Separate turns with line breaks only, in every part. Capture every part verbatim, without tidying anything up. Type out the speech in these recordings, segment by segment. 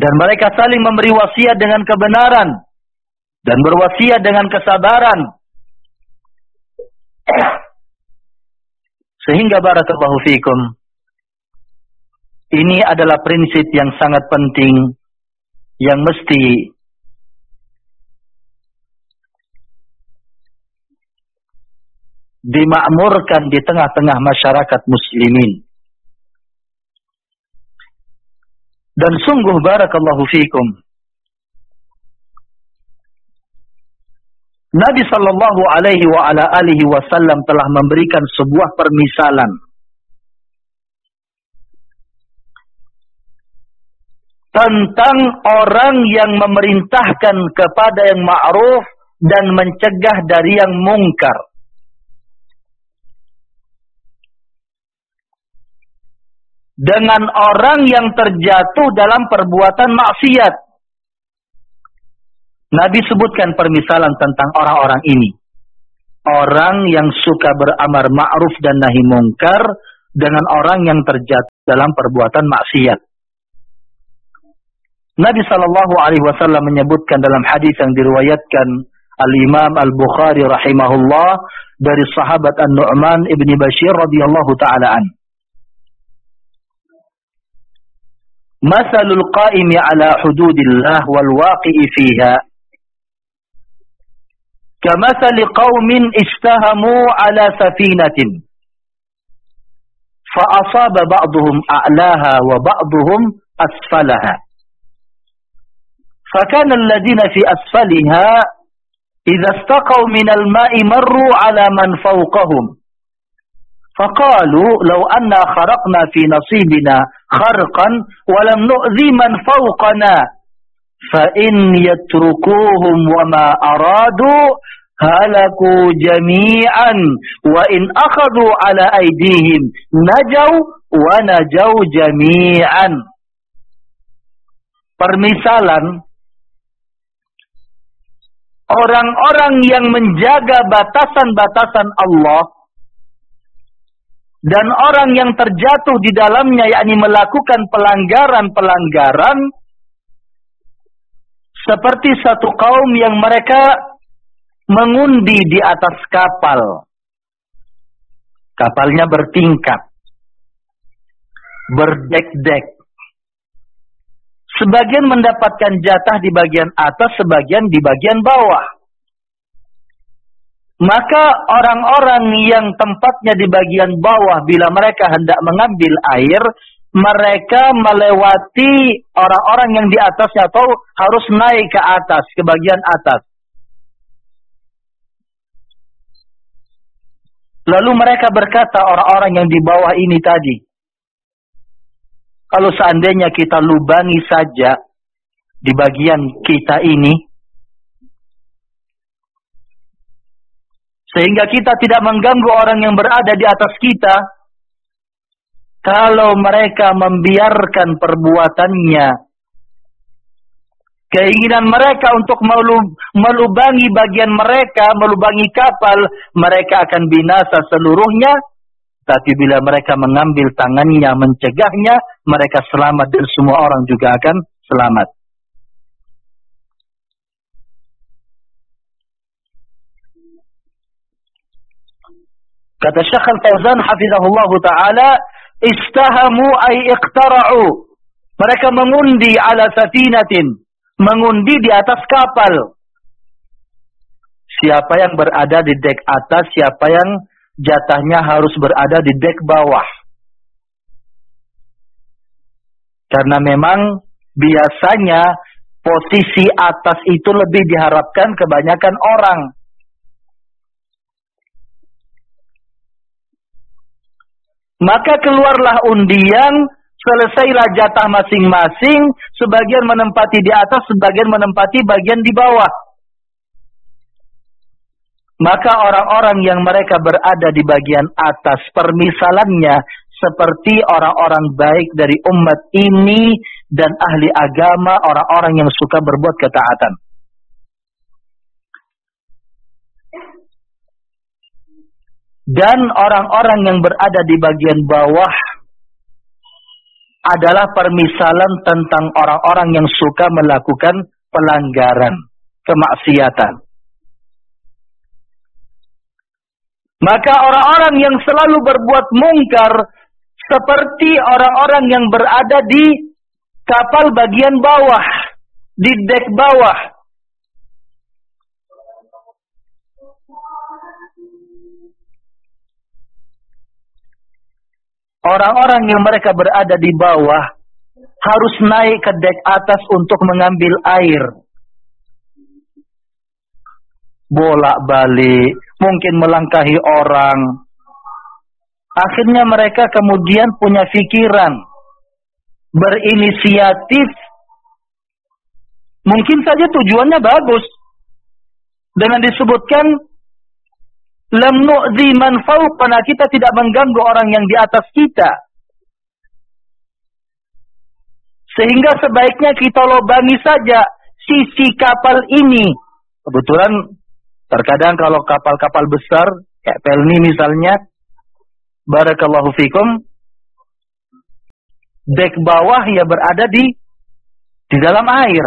Dan mereka saling memberi wasiat dengan kebenaran dan berwasiat dengan kesabaran. Sehingga barakallahu fikum, ini adalah prinsip yang sangat penting yang mesti dimakmurkan di tengah-tengah masyarakat muslimin. Dan sungguh barakallahu fikum, Nabi sallallahu alaihi wa ala alihi wasallam telah memberikan sebuah permisalan tentang orang yang memerintahkan kepada yang ma'ruf dan mencegah dari yang mungkar. Dengan orang yang terjatuh dalam perbuatan maksiat. Nabi sebutkan permisalan tentang orang-orang ini. Orang yang suka beramar ma'ruf dan nahi mungkar dengan orang yang terjatuh dalam perbuatan maksiat. Nabi sallallahu alaihi wasallam menyebutkan dalam hadis yang diriwayatkan Al-Imam Al-Bukhari rahimahullah dari sahabat An-Nu'man ibni Bashir radhiyallahu ta'ala an. Masalul qa'imi ala hududillah wal waqi'i fiha kamathali qaumin istahamu ala safinatin fa asaba ba'duhum a'laha wa ba'duhum asfalaha fakana alladhina fi asfaliha idza istaqaw min al-ma'i marru ala man fawqahum فقالوا لو أننا خرقنا في نصيبنا خرقا ولم نؤذي من فوقنا فإن يتركوهم وما أرادوا هلكوا جميعا وإن أخذوا على أيديهم نجوا ونجوا جميعا. Permisalan orang-orang yang menjaga batasan-batasan Allah dan orang yang terjatuh di dalamnya, yakni melakukan pelanggaran-pelanggaran, seperti satu kaum yang mereka mengundi di atas kapal. Kapalnya bertingkat, berdek-dek. Sebagian mendapatkan jatah di bagian atas, sebagian di bagian bawah. Maka orang-orang yang tempatnya di bagian bawah, bila mereka hendak mengambil air, mereka melewati orang-orang yang di atasnya atau harus naik ke atas, ke bagian atas. Lalu mereka berkata, orang-orang yang di bawah ini tadi, kalau seandainya kita lubangi saja di bagian kita ini, sehingga kita tidak mengganggu orang yang berada di atas kita, kalau mereka membiarkan perbuatannya, keinginan mereka untuk melubangi bagian mereka, melubangi kapal, mereka akan binasa seluruhnya. Tapi bila mereka mengambil tangannya, mencegahnya, mereka selamat dan semua orang juga akan selamat. Kata Syekh Al-Fauzan hafizahullah ta'ala, istahamu ay iqtara'u. Mereka mengundi ala safinatin, mengundi di atas kapal. Siapa yang berada di dek atas, siapa yang jatahnya harus berada di dek bawah. Karena memang biasanya posisi atas itu lebih diharapkan kebanyakan orang. Maka keluarlah undian, selesailah jatah masing-masing, sebagian menempati di atas, sebagian menempati bagian di bawah. Maka orang-orang yang mereka berada di bagian atas, permisalannya seperti orang-orang baik dari umat ini dan ahli agama, orang-orang yang suka berbuat ketaatan. Dan orang-orang yang berada di bagian bawah, adalah permisalan tentang orang-orang yang suka melakukan pelanggaran, kemaksiatan. Maka orang-orang yang selalu berbuat mungkar seperti orang-orang yang berada di kapal bagian bawah, di dek bawah. Orang-orang yang mereka berada di bawah harus naik ke dek atas untuk mengambil air. Bolak-balik, mungkin melangkahi orang. Akhirnya mereka kemudian punya pikiran, berinisiatif. Mungkin saja tujuannya bagus. Dengan disebutkan, lam nu'zi man fawqana, kita tidak mengganggu orang yang di atas kita. Sehingga sebaiknya kita lobangi saja sisi kapal ini. Kebetulan terkadang kalau kapal-kapal besar, kayak Pelni misalnya, barakallahu fikum, dek bawah ya berada di di dalam air.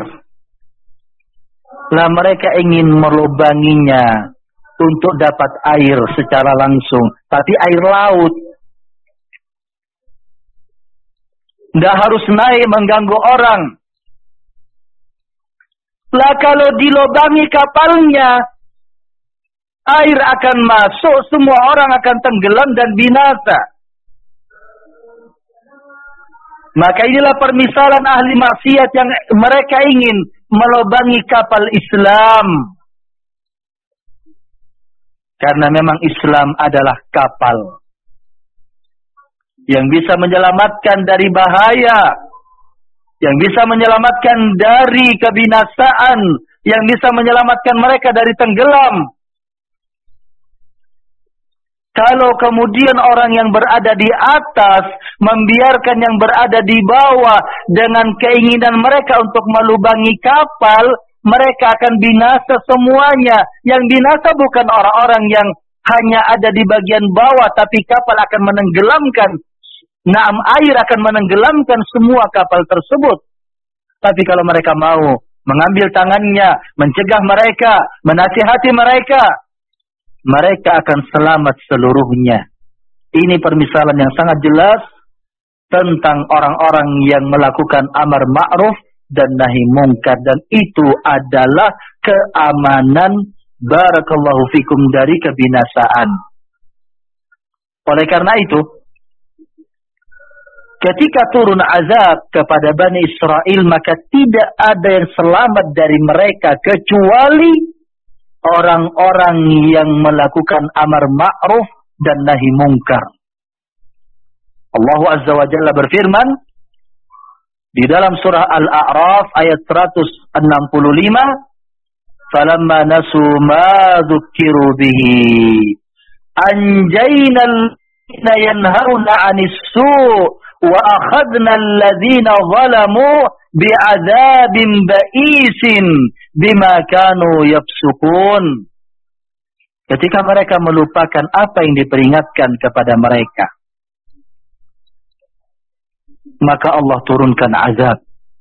Lah mereka ingin melubanginya untuk dapat air secara langsung, tapi air laut. Nggak harus naik mengganggu orang. Lah kalau dilobangi kapalnya, air akan masuk, semua orang akan tenggelam dan binasa. Maka inilah permisalan ahli maksiat yang mereka ingin melobangi kapal Islam. Karena memang Islam adalah kapal yang bisa menyelamatkan dari bahaya, yang bisa menyelamatkan dari kebinasaan, yang bisa menyelamatkan mereka dari tenggelam. Kalau kemudian orang yang berada di atas membiarkan yang berada di bawah dengan keinginan mereka untuk melubangi kapal, mereka akan binasa semuanya. Yang binasa bukan orang-orang yang hanya ada di bagian bawah, tapi kapal akan menenggelamkan. Naam, air akan menenggelamkan semua kapal tersebut. Tapi kalau mereka mau mengambil tangannya, mencegah mereka, menasihati mereka, mereka akan selamat seluruhnya. Ini permisalan yang sangat jelas tentang orang-orang yang melakukan amar ma'ruf dan nahi mungkar. Dan itu adalah keamanan, barakallahu fikum, dari kebinasaan. Oleh karena itu, ketika turun azab kepada Bani Israel, maka tidak ada yang selamat dari mereka kecuali orang-orang yang melakukan amar ma'ruf dan nahi mungkar. Allah Azza wa Jalla berfirman di dalam surah Al-A'raf ayat seratus enam puluh lima, "Falamma nasu ma dzukiru bihi, anjayna alladhina yanhauna 'anis su' wa akhadna alladhina zalamu bi'adzabin ba'isin bima kanu yafsukun." Ketika mereka melupakan apa yang diperingatkan kepada mereka, maka Allah turunkan azab.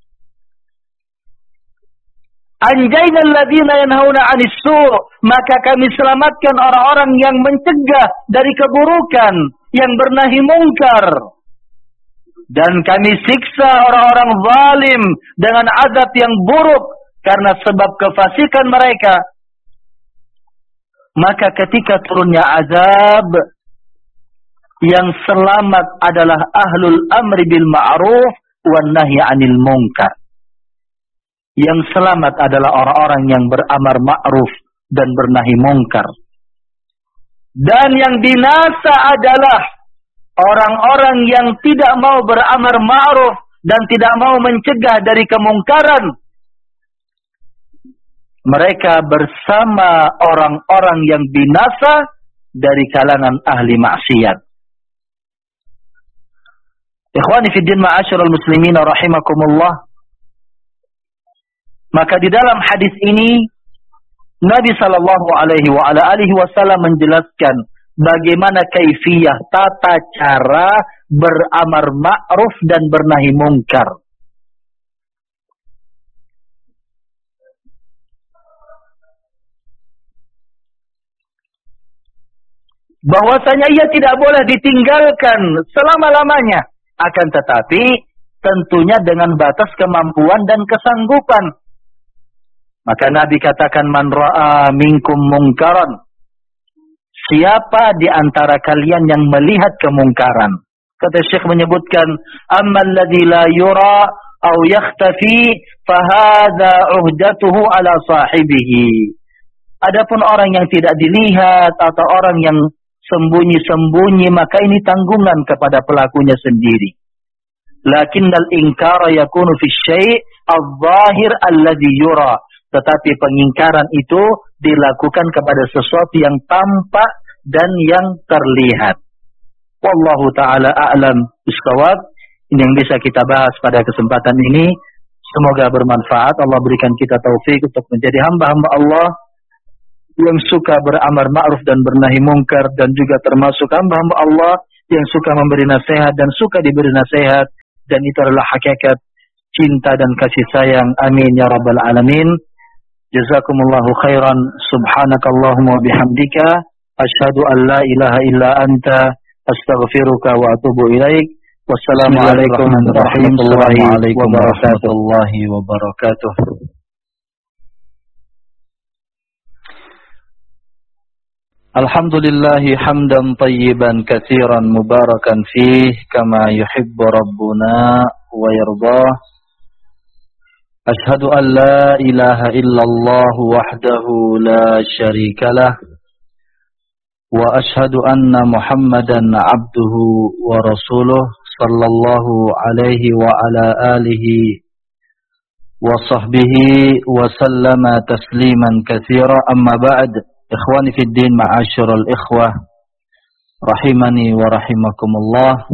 Anjayna alladhina yanhauna 'anis su', maka kami selamatkan orang-orang yang mencegah dari keburukan, yang bernahi mungkar. Dan kami siksa orang-orang zalim dengan azab yang buruk karena sebab kefasikan mereka. Maka ketika turunnya azab, yang selamat adalah ahlul amri bil ma'ruf wan nahyi 'anil munkar. Yang selamat adalah orang-orang yang beramar ma'ruf dan bernahi mungkar. Dan yang binasa adalah orang-orang yang tidak mau beramar ma'ruf dan tidak mau mencegah dari kemungkaran. Mereka bersama orang-orang yang binasa dari kalangan ahli maksiat. Ikhwani fi din ma'asyiral muslimin rahimakumullah. Maka di dalam hadis ini Nabi sallallahu alaihi wa ala alihi wasallam menjelaskan bagaimana kaifiyah, tata cara beramar ma'ruf dan bernahi mungkar. Bahwasanya ia tidak boleh ditinggalkan selama-lamanya. Akan tetapi tentunya dengan batas kemampuan dan kesanggupan. Maka Nabi katakan, man ra'a minkum mungkaran. Siapa di antara kalian yang melihat kemungkaran? Kata Syekh menyebutkan, amma alladhi la yura aw yakhtafi fahadha uhdatuhu ala sahibihi. Adapun orang yang tidak dilihat atau orang yang sembunyi-sembunyi, maka ini tanggungan kepada pelakunya sendiri. Lakinnal inkara yakunu fi syai' adh-dhahir alladhi yura. Tetapi pengingkaran itu dilakukan kepada sesuatu yang tampak dan yang terlihat. Wallahu ta'ala a'lam bishawab. Ini yang bisa kita bahas pada kesempatan ini. Semoga bermanfaat. Allah berikan kita taufik untuk menjadi hamba-hamba Allah yang suka beramar ma'ruf dan bernahi mungkar, dan juga termasuk hamba-hamba Allah yang suka memberi nasihat dan suka diberi nasihat, dan itu adalah hakikat cinta dan kasih sayang. Amin ya rabbal alamin. Jazakumullahu khairan. Subhanakallahumma bihamdika asyhadu an la ilaha illa anta astaghfiruka wa atubu ilaik. Wassalamualaikum warahmatullahi wabarakatuh. Alhamdulillahi hamdan tayyiban katsiran mubarakan fih kama yuhibbu rabbuna wa yardah. Ashhadu an la ilaha illallah wahdahu la syarikalah wa ashhadu anna Muhammadan abduhu wa rasuluh sallallahu alaihi wa ala alihi wa sahbihi wa sallama tasliman katsira. Amma ba'd. Ikhwani fid din, ma'asyiral ikhwah rahimani wa rahimakumullah.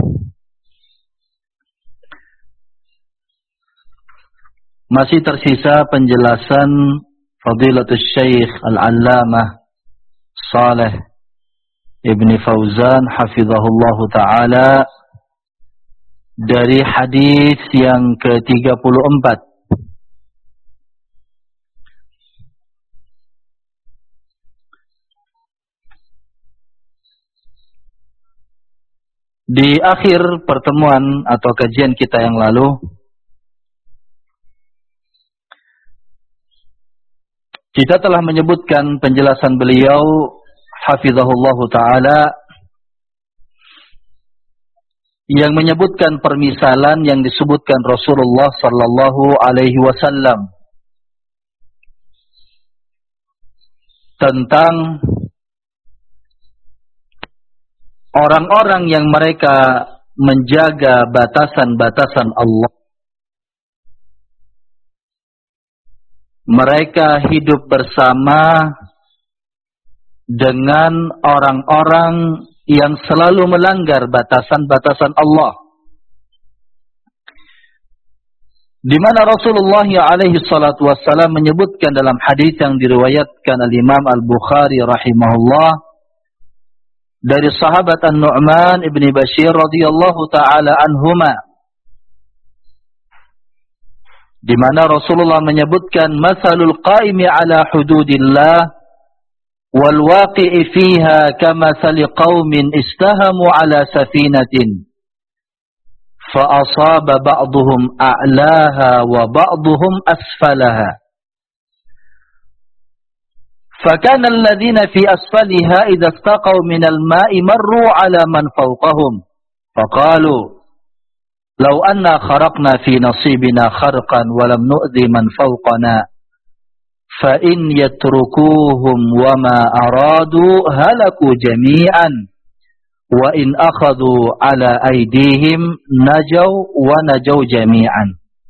Masih tersisa penjelasan Fadilatul Syekh Al-Allamah Saleh Ibni Fauzan hafizahullahu taala dari hadis yang ke tiga puluh empat. Di akhir pertemuan atau kajian kita yang lalu, kita telah menyebutkan penjelasan beliau hafizahullahu ta'ala yang menyebutkan permisalan yang disebutkan Rasulullah sallallahu alaihi wasallam tentang orang-orang yang mereka menjaga batasan-batasan Allah. Mereka hidup bersama dengan orang-orang yang selalu melanggar batasan-batasan Allah. Di mana Rasulullah alaihi salatu wassalam menyebutkan dalam hadis yang diriwayatkan al-Imam Al-Bukhari rahimahullah dari sahabat An-Nu'man ibni Bashir radhiyallahu ta'ala anhuma, di mana Rasulullah menyebutkan masalul qaimi ala hududillah wal waqi'i fiha kamathali qaumin istahamu ala safinatin fa asaba ba'dhum a'laha wa ba'dhum asfalaha فكان الذين في أسفلها إذا استقوا من الماء مروا على من فوقهم فقالوا لو أنا خرقنا في نصيبنا خرقا ولم نؤذي من فوقنا فإن يتركوهم وما أرادوا هلكوا جميعا وإن أخذوا على أيديهم نجوا ونجوا جميعا.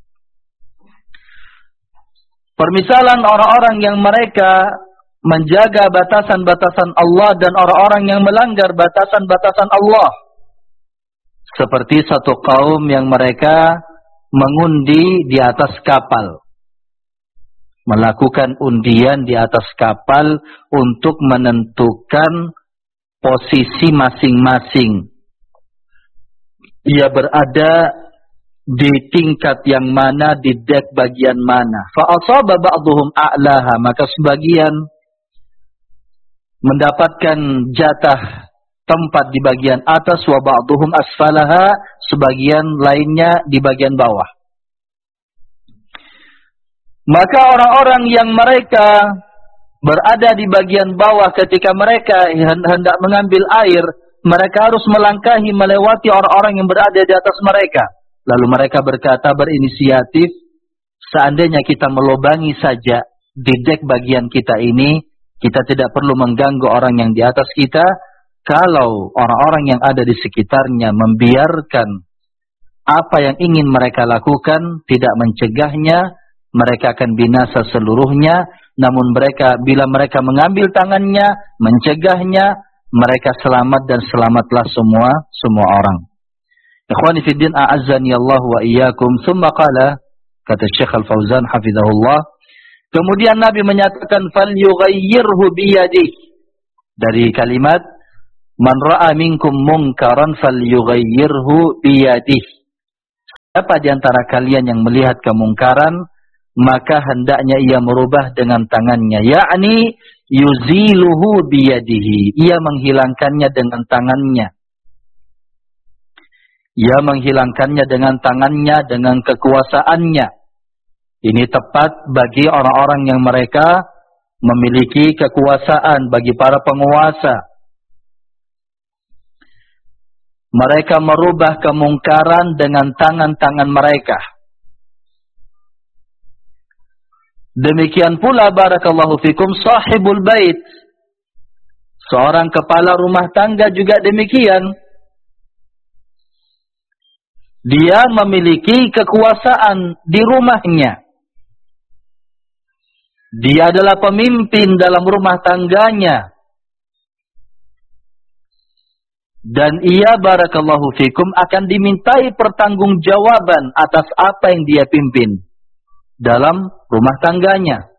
Permisalan orang-orang yang mereka menjaga batasan-batasan Allah dan orang-orang yang melanggar batasan-batasan Allah. Seperti satu kaum yang mereka mengundi di atas kapal. Melakukan undian di atas kapal untuk menentukan posisi masing-masing dia berada di tingkat yang mana, di dek bagian mana. Fa asaba ba'dhum a'laha, maka sebagian mendapatkan jatah tempat di bagian atas, wa ba'dhum asfalaha, sebagian lainnya di bagian bawah. Maka orang-orang yang mereka berada di bagian bawah ketika mereka hendak mengambil air, mereka harus melangkahi melewati orang-orang yang berada di atas mereka. Lalu mereka berkata, berinisiatif, seandainya kita melobangi saja di dek bagian kita ini, kita tidak perlu mengganggu orang yang di atas kita. Kalau orang-orang yang ada di sekitarnya membiarkan apa yang ingin mereka lakukan, tidak mencegahnya, mereka akan binasa seluruhnya. Namun mereka, bila mereka mengambil tangannya, mencegahnya, mereka selamat dan selamatlah semua semua orang. Ikhwani fi din, a'azzani Allah wa iyyakum. Tsumma qala, kata Syekh Al-Fauzan hafizahullah, kemudian Nabi menyatakan fal yughayyirhu bi yadihi, dari kalimat man ra'a minkum munkaran fal yughayyirhu bi yadihi. Siapa di antara kalian yang melihat kemungkaran, maka hendaknya ia merubah dengan tangannya, yakni yuziluhu biyadihi, ia menghilangkannya dengan tangannya. Ia menghilangkannya dengan tangannya, dengan kekuasaannya. Ini tepat bagi orang-orang yang mereka memiliki kekuasaan, bagi para penguasa. Mereka merubah kemungkaran dengan tangan-tangan mereka. Demikian pula barakallahu fikum sahibul bait, seorang kepala rumah tangga juga demikian. Dia memiliki kekuasaan di rumahnya. Dia adalah pemimpin dalam rumah tangganya. Dan ia barakallahu fikum akan dimintai pertanggungjawaban atas apa yang dia pimpin dalam rumah tangganya.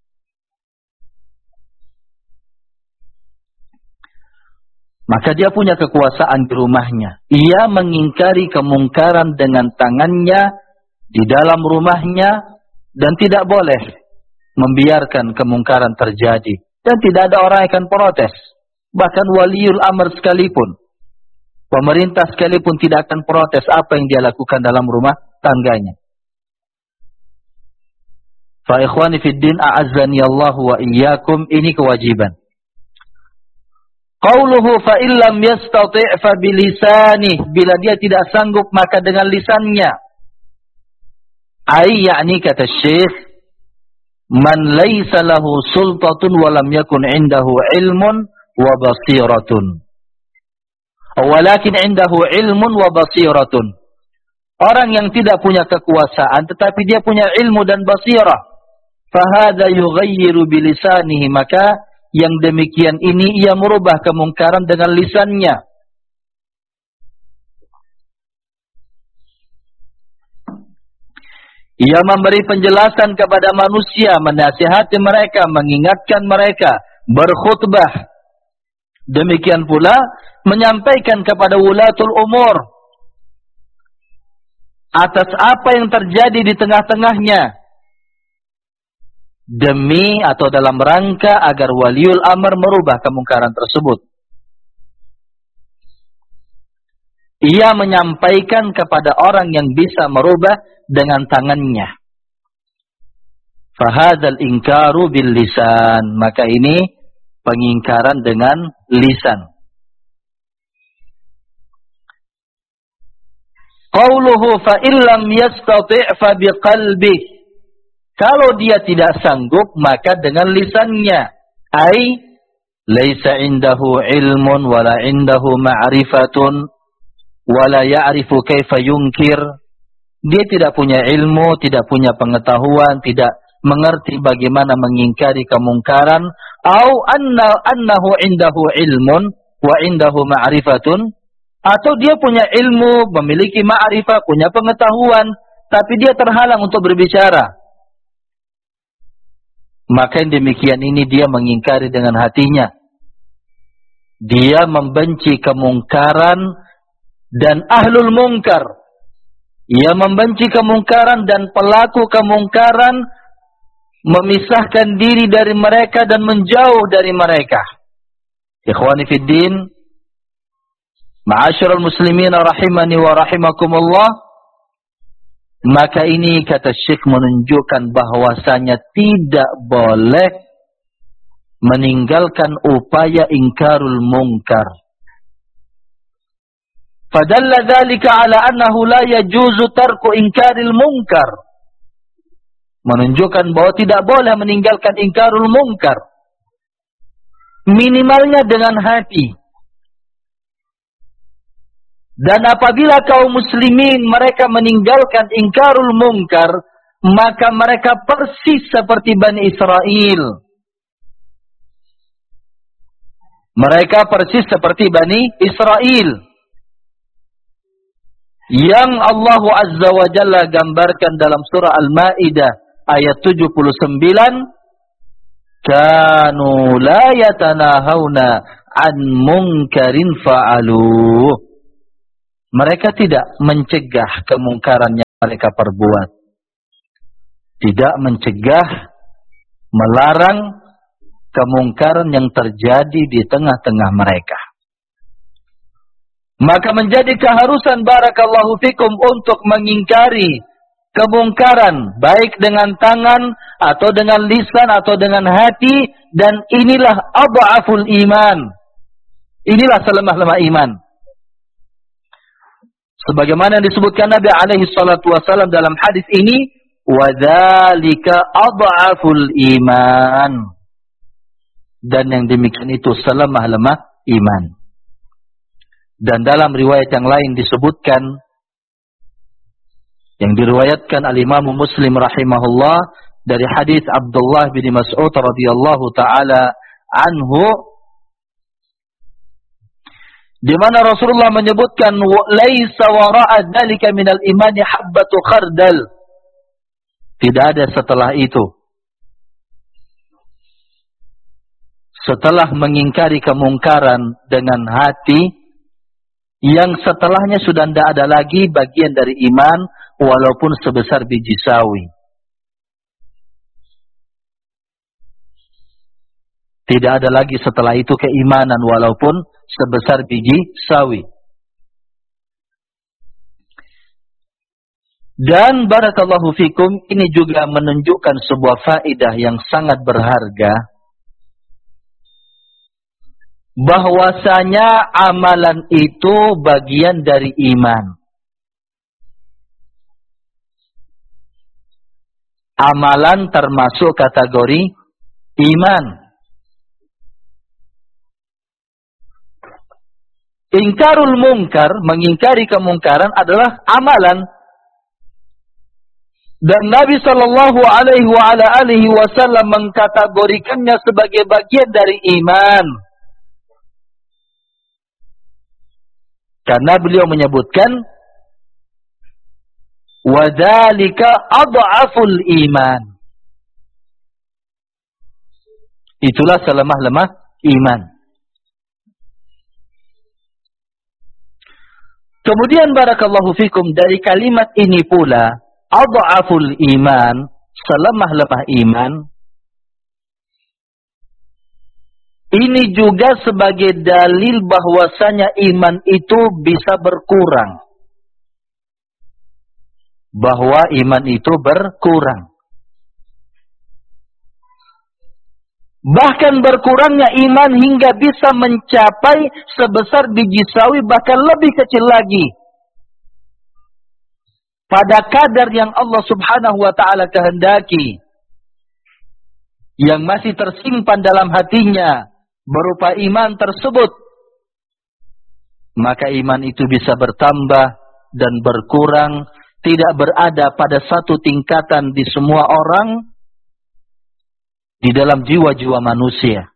Maka dia punya kekuasaan di rumahnya. Ia mengingkari kemungkaran dengan tangannya di dalam rumahnya, dan tidak boleh membiarkan kemungkaran terjadi. Dan tidak ada orang yang akan protes. Bahkan waliul amr sekalipun, pemerintah sekalipun tidak akan protes apa yang dia lakukan dalam rumah tangganya. Fa ikhwani fid din, a'azzani Allah wa iyyakum, ini kewajiban. Qauluhu fa illam yastati' fa bilisanih, bila dia tidak sanggup maka dengan lisannya. Ai yakni kata Syekh, man laisa lahu sultatun wa lam yakun indahu ilmun wa basiratun. Walakin indahu ilmun wa basiratun. Orang yang tidak punya kekuasaan tetapi dia punya ilmu dan basirah. Fahada yughayyiru bilisanihi, maka yang demikian ini ia merubah kemungkaran dengan lisannya. Ia memberi penjelasan kepada manusia, menasihati mereka, mengingatkan mereka, berkhutbah. Demikian pula menyampaikan kepada wulatul umur atas apa yang terjadi di tengah-tengahnya, demi atau dalam rangka agar waliul amr merubah kemungkaran tersebut. Ia menyampaikan kepada orang yang bisa merubah dengan tangannya. Fahadzal inkaru bil lisan, maka ini pengingkaran dengan lisan. Qauluhu fa illam yastati' fa biqalbihi, kalau dia tidak sanggup maka dengan lisannya. Ai laisa indahu ilmun wala indahu ma'rifatun wala ya'rifu kaifa yunkir. Dia tidak punya ilmu, tidak punya pengetahuan, tidak mengerti bagaimana mengingkari kemungkaran. Au anna annahu indahu ilmun wa indahu ma'rifatun, atau dia punya ilmu, memiliki ma'rifah, punya pengetahuan, tapi dia terhalang untuk berbicara. Maka yang demikian ini dia mengingkari dengan hatinya. Dia membenci kemungkaran dan ahlul munkar. Ia membenci kemungkaran dan pelaku kemungkaran memisahkan diri dari mereka dan menjauh dari mereka. Ikhwani fid din, ma'asyiral muslimin rahimani wa rahimakumullah, maka ini kata Syekh menunjukkan bahwasanya tidak boleh meninggalkan upaya ingkarul munkar. Fadalla dzalika ala annahu la yajuzu tarku inkaril munkar. Menunjukkan bahwa tidak boleh meninggalkan ingkarul munkar. Minimalnya dengan hati. Dan apabila kaum muslimin mereka meninggalkan ingkarul munkar, maka mereka persis seperti Bani Israel. Mereka persis seperti Bani Israel yang Allah Azza wa Jalla gambarkan dalam surah Al-Maidah ayat tujuh puluh sembilan, kanu la yatanahawna an munkarin fa'aluh. Mereka tidak mencegah kemungkaran yang mereka perbuat, tidak mencegah, melarang kemungkaran yang terjadi di tengah-tengah mereka. Maka menjadi keharusan barakallahu fikum untuk mengingkari kemungkaran baik dengan tangan atau dengan lisan atau dengan hati, dan inilah adhaful iman. Inilah selemah-lemah iman. Sebagaimana yang disebutkan Nabi alaihi salatu wasallam dalam hadis ini, wa dzalika adhaful iman. Dan yang demikian itu selemah-lemah iman. Dan dalam riwayat yang lain disebutkan, yang diriwayatkan al-Imam Muslim rahimahullah dari hadis Abdullah bin Mas'ud radhiyallahu taala anhu, di mana Rasulullah menyebutkan laisa wara'a dzalika minal imani habbatu khardal. Tidak ada setelah itu, setelah mengingkari kemungkaran dengan hati, yang setelahnya sudah tidak ada lagi bagian dari iman walaupun sebesar biji sawi. Tidak ada lagi setelah itu keimanan walaupun sebesar biji sawi. Dan barakallahu fikum, ini juga menunjukkan sebuah faedah yang sangat berharga, bahwasanya amalan itu bagian dari iman. Amalan termasuk kategori iman. Ingkarul munkar, mengingkari kemungkaran, adalah amalan. Dan Nabi sallallahu alaihi wa ala alihi wasallam mengkategorikannya sebagai bagian dari iman. Karena beliau menyebutkan wadzalika adhaful iman. Itulah selemah-lemah iman. Kemudian barakallahu fikum, dari kalimat ini pula adhaful iman, selemah-lemah iman, ini juga sebagai dalil bahwasanya iman itu bisa berkurang. Bahwa iman itu berkurang. Bahkan berkurangnya iman hingga bisa mencapai sebesar biji sawi, bahkan lebih kecil lagi. Pada kadar yang Allah subhanahu wa ta'ala kehendaki. Yang masih tersimpan dalam hatinya berupa iman tersebut, maka iman itu bisa bertambah dan berkurang, tidak berada pada satu tingkatan di semua orang, di dalam jiwa-jiwa manusia.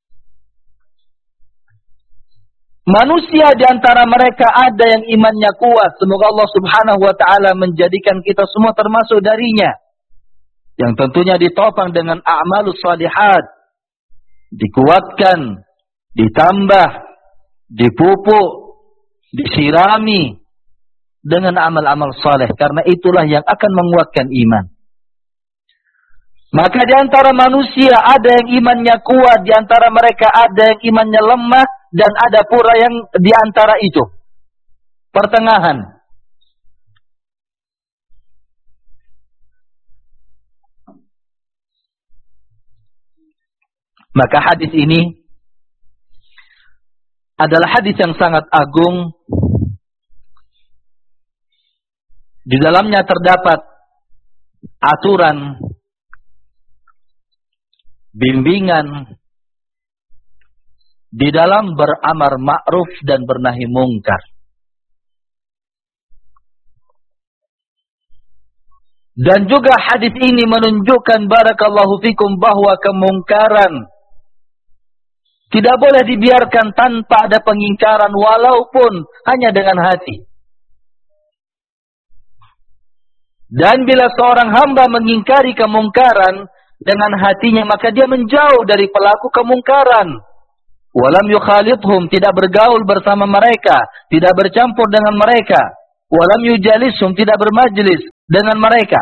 Manusia di antara mereka ada yang imannya kuat, semoga Allah subhanahu wa ta'ala menjadikan kita semua termasuk darinya, yang tentunya ditopang dengan a'malus salihat, dikuatkan, ditambah, dipupuk, disirami dengan amal-amal saleh, karena itulah yang akan menguatkan iman. Maka di antara manusia ada yang imannya kuat, di antara mereka ada yang imannya lemah, dan ada pula yang di antara itu, pertengahan. Maka hadis ini adalah hadis yang sangat agung. Di dalamnya terdapat aturan, bimbingan di dalam beramar ma'ruf dan bernahi mungkar. Dan juga hadis ini menunjukkan barakallahu fikum bahwa kemungkaran tidak boleh dibiarkan tanpa ada pengingkaran walaupun hanya dengan hati. Dan bila seorang hamba mengingkari kemungkaran dengan hatinya, maka dia menjauh dari pelaku kemungkaran. Walam yukhalithum, tidak bergaul bersama mereka, tidak bercampur dengan mereka. Walam yujalishum, tidak bermajlis dengan mereka.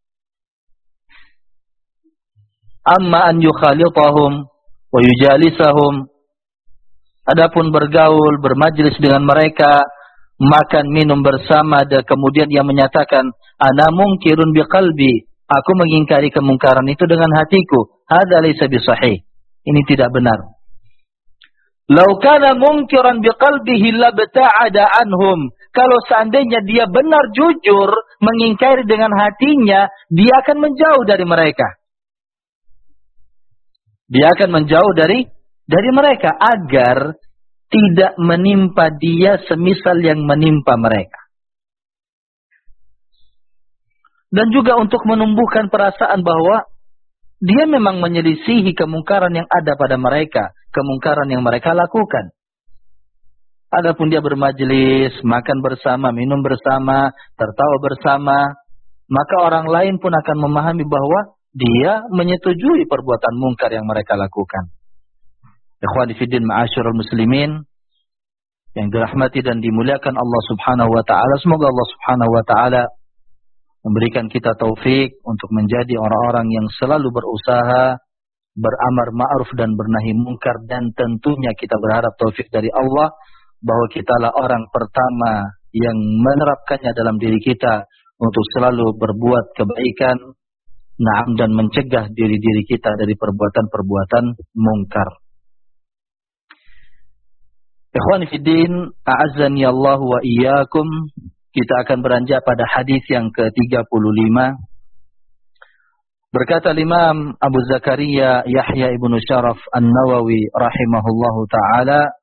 Amma an yukhalithahum wa yujalisahum, adapun bergaul, bermajlis dengan mereka, makan minum bersama, dan kemudian ia menyatakan, ana mungkirun biqalbi, aku mengingkari kemungkaran itu dengan hatiku. Hadza laysa bisahih, ini tidak benar. Lau kana mungkiran biqalbihi labta'ada anhum, kalau seandainya dia benar jujur mengingkari dengan hatinya, dia akan menjauh dari mereka. Dia akan menjauh dari dari mereka agar tidak menimpa dia semisal yang menimpa mereka. Dan juga untuk menumbuhkan perasaan bahwa dia memang menyelisihi kemungkaran yang ada pada mereka, kemungkaran yang mereka lakukan. Adapun dia bermajelis, makan bersama, minum bersama, tertawa bersama, maka orang lain pun akan memahami bahwa dia menyetujui perbuatan mungkar yang mereka lakukan. Ikhwani fiddin ma'asyiral muslimin yang dirahmati dan dimuliakan Allah Subhanahu wa taala, semoga Allah Subhanahu wa taala memberikan kita taufik untuk menjadi orang-orang yang selalu berusaha beramar ma'ruf dan bernahi mungkar, dan tentunya kita berharap taufik dari Allah bahwa kitalah orang pertama yang menerapkannya dalam diri kita untuk selalu berbuat kebaikan, na'am, dan mencegah diri-diri kita dari perbuatan-perbuatan mungkar. Ikhwani fiddin, a'azzani Allah wa iyyakum. Kita akan beranjak pada hadis yang ke tiga puluh lima. Berkata Imam Abu Zakaria Yahya ibnu Syaraf An-Nawawi rahimahullahu ta'ala,